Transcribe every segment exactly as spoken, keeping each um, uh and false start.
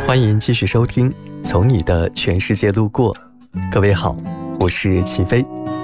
欢迎继续收听《从你的全世界路过》。各位好，我是齐飞。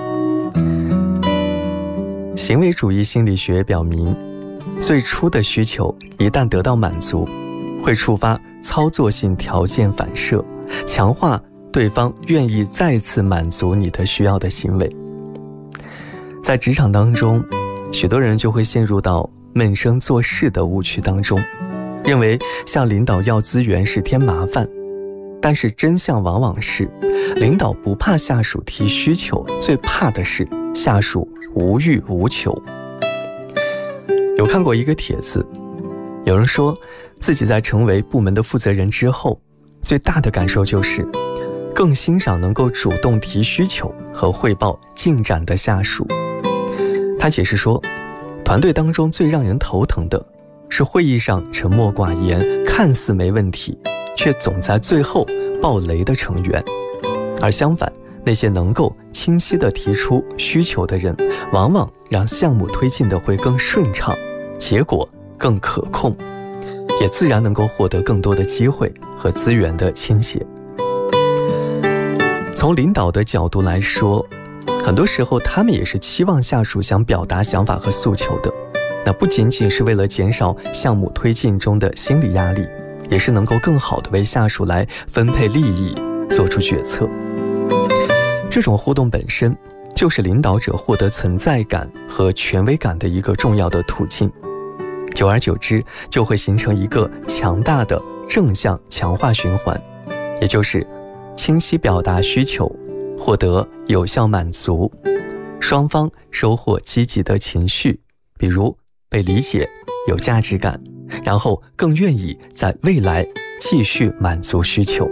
行为主义心理学表明，最初的需求一旦得到满足，会触发操作性条件反射，强化对方愿意再次满足你的需要的行为。在职场当中，许多人就会陷入到闷声做事的误区当中，认为向领导要资源是添麻烦。但是真相往往是，领导不怕下属提需求，最怕的是下属无欲无求。有看过一个帖子，有人说自己在成为部门的负责人之后，最大的感受就是更欣赏能够主动提需求和汇报进展的下属。他解释说，团队当中最让人头疼的是会议上沉默寡言，看似没问题，却总在最后爆雷的成员。而相反，那些能够清晰地提出需求的人，往往让项目推进的会更顺畅，结果更可控，也自然能够获得更多的机会和资源的倾斜。从领导的角度来说，很多时候他们也是期望下属想表达想法和诉求的，那不仅仅是为了减少项目推进中的心理压力，也是能够更好地为下属来分配利益，做出决策。这种互动本身就是领导者获得存在感和权威感的一个重要的途径，久而久之就会形成一个强大的正向强化循环，也就是清晰表达需求，获得有效满足，双方收获积极的情绪，比如被理解、有价值感，然后更愿意在未来继续满足需求。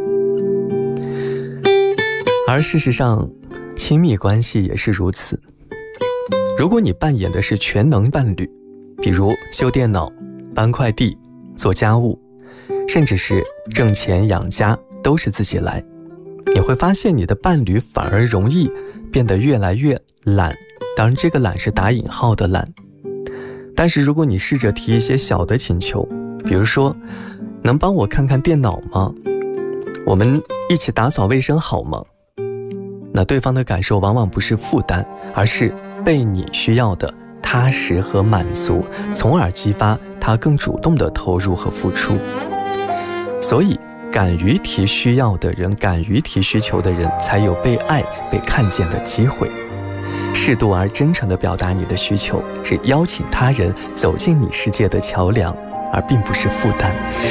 而事实上，亲密关系也是如此。如果你扮演的是全能伴侣，比如修电脑、搬快递、做家务，甚至是挣钱养家都是自己来，你会发现你的伴侣反而容易变得越来越懒，当然这个懒是打引号的懒。但是如果你试着提一些小的请求，比如说，能帮我看看电脑吗？我们一起打扫卫生好吗？那对方的感受往往不是负担，而是被你需要的踏实和满足，从而激发他更主动的投入和付出。所以敢于提需要的人，敢于提需求的人，才有被爱、被看见的机会。适度而真诚地表达你的需求，是邀请他人走进你世界的桥梁，而并不是负担。